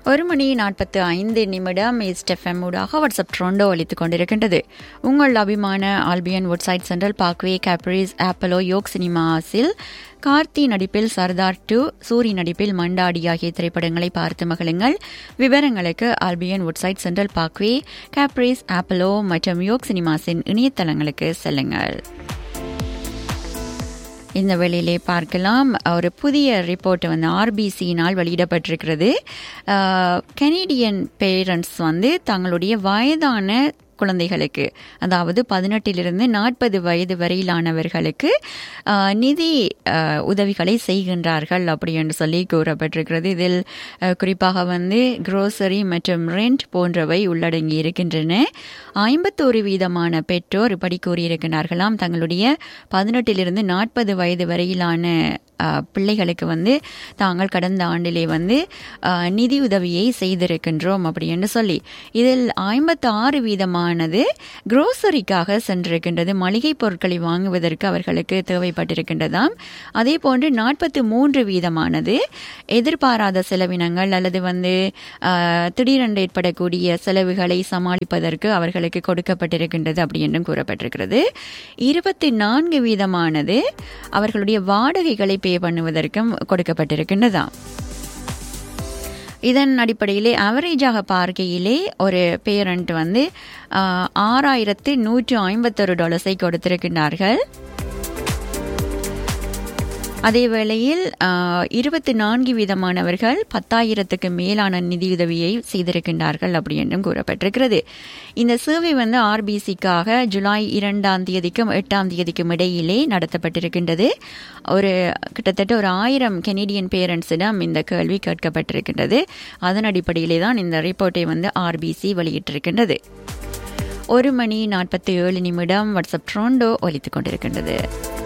1:45 east FM ஊடாக WhatsApp ட்ரோண்டோ ஒலித்துக் கொண்டிருக்கின்றது. உங்கள் அபிமான Albion Woodside central parkway, Caprice, Apollo, yoke சினிமாஸில் Karthi நடிப்பில் சர்தார் 2, சூரி நடிப்பில் மண்டாடி ஆகிய திரைப்படங்களை பார்த்து மகிழுங்கள். விவரங்களுக்கு Albion Woodside central parkway, Caprice, Apollo மற்றும் யோக் சினிமாஸின் இணையதளங்களுக்கு செல்லுங்கள். இந்த வேளையிலே பார்க்கலாம், ஒரு புதிய ரிப்போர்ட் ஆர்பிசியினால் வெளியிடப்பட்டிருக்கிறது. கனேடியன் பேரண்ட்ஸ் தங்களுடைய வயதான குழந்தைகளுக்கு, அதாவது 18 to 40 வயது வரையிலானவர்களுக்கு நிதி உதவிகளை செய்கின்றார்கள் அப்படி என்று சொல்லி கூறப்பட்டிருக்கிறது. இதில் குறிப்பாக குரோசரி மற்றும் ரெண்ட் போன்றவை உள்ளடங்கி இருக்கின்றன. 51% பெற்றோர் இப்படி கூறியிருக்கிறார்களாம். தங்களுடைய 18 to 40 வயது வரையிலான பிள்ளைகளுக்கு தாங்கள் கடந்த ஆண்டிலே நிதி உதவியை செய்திருக்கின்றோம் அப்படி என்று சொல்லி, இதில் 56% குரோசரிக்காக சென்றிருக்கின்றது. மளிகை பொருட்களை வாங்குவதற்கு அவர்களுக்கு தேவைப்பட்டிருக்கின்றதாம். அதே போன்று 43% எதிர்பாராத செலவினங்கள் அல்லது திடீரென்று ஏற்படக்கூடிய செலவுகளை சமாளிப்பதற்கு அவர்களுக்கு கொடுக்கப்பட்டிருக்கின்றது அப்படி என்றும் கூறப்பட்டிருக்கிறது. 24% அவர்களுடைய வாடகைகளை பே பண்ணுவதற்கும் கொடுக்கப்பட்டிருக்கின்றதாம். இதன் அடிப்படையிலே அவரேஜாக பார்க்கையிலே ஒரு பேரண்ட் $6,151 கொடுத்திருக்கின்றார்கள். அதே வேளையில் 24% 10,000க்கு மேலான நிதியுதவியை செய்திருக்கின்றார்கள் அப்படி என்றும் கூறப்பட்டிருக்கிறது. இந்த சர்வே ஆர்பிசிக்காக ஜூலை 2க்கும் 8ம் இடையிலே நடத்தப்பட்டிருக்கின்றது. கிட்டத்தட்ட 1000 கனேடியன் பேரண்ட்ஸிடம் இந்த கேள்வி கேட்கப்பட்டிருக்கின்றது. அதன் அடிப்படையிலே தான் இந்த ரிப்போர்ட்டை ஆர்பிசி வெளியிட்டிருக்கின்றது. 1:47 வாட்ஸ்அப் ட்ரோண்டோ ஒலித்துக் கொண்டிருக்கின்றது.